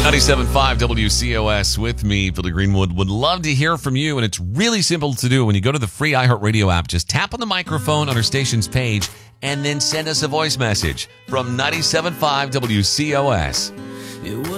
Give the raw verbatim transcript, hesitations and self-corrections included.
ninety-seven point five W C O S with me, Billy Greenwood. Would love to hear from you, and it's really simple to do. When you go to the free iHeartRadio app, just tap on the microphone on our station's page and then send us a voice message from ninety-seven point five W C O S.